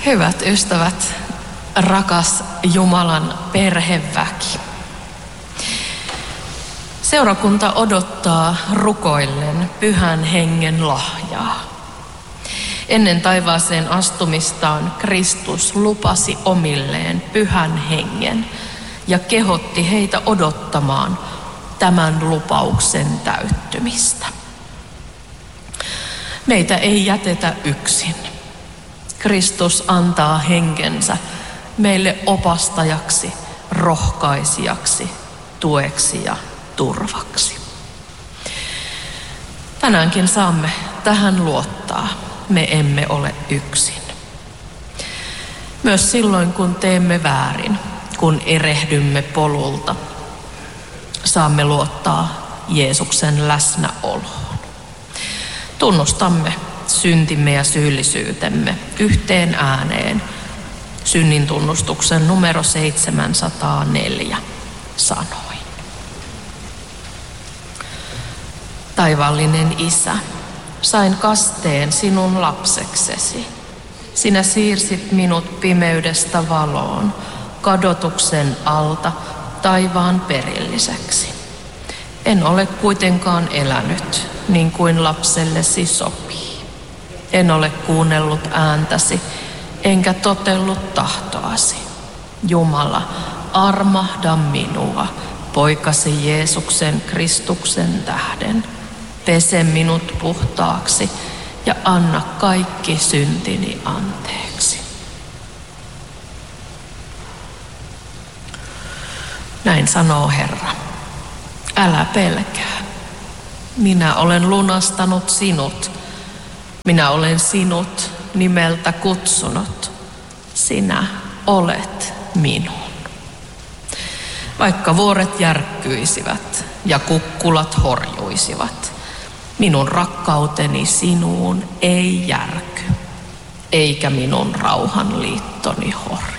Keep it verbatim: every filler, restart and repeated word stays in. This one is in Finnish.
Hyvät ystävät, rakas Jumalan perheväki. Seurakunta odottaa rukoillen Pyhän Hengen lahjaa. Ennen taivaaseen astumistaan Kristus lupasi omilleen Pyhän Hengen ja kehotti heitä odottamaan tämän lupauksen täyttymistä. Meitä ei jätetä yksin. Kristus antaa henkensä meille opastajaksi, rohkaisijaksi, tueksi ja turvaksi. Tänäänkin saamme tähän luottaa. Me emme ole yksin. Myös silloin, kun teemme väärin, kun erehdymme polulta, saamme luottaa Jeesuksen läsnäoloon. Tunnustamme syntimme ja syyllisyytemme yhteen ääneen synnin tunnustuksen numero seitsemänsataaneljä sanoin. Taivaallinen Isä, sain kasteen sinun lapseksesi. Sinä siirsit minut pimeydestä valoon, kadotuksen alta taivaan perilliseksi. En ole kuitenkaan elänyt niin kuin lapsellesi sopii. En ole kuunnellut ääntäsi, enkä totellut tahtoasi. Jumala, armahda minua, poikasi Jeesuksen Kristuksen tähden. Pese minut puhtaaksi ja anna kaikki syntini anteeksi. Näin sanoo Herra. Älä pelkää. Minä olen lunastanut sinut. Minä olen sinut nimeltä kutsunut. Sinä olet minun. Vaikka vuoret järkkyisivät ja kukkulat horjuisivat, minun rakkauteni sinuun ei järky, eikä minun rauhanliittoni horju.